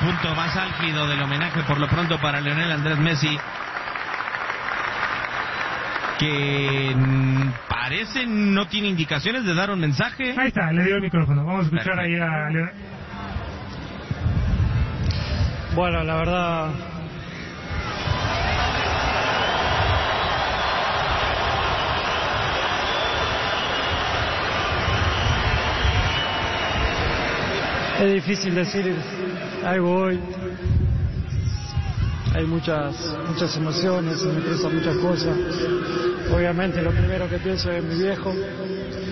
punto más álgido del homenaje por lo pronto para Lionel Andrés Messi, que parece no tiene indicaciones de dar un mensaje. Ahí está, le dio el micrófono. Vamos a escuchar ahí a Lionel. Bueno, la verdad, es difícil decir algo hoy. Hay muchas emociones, se me cruzan muchas cosas. Obviamente lo primero que pienso es mi viejo,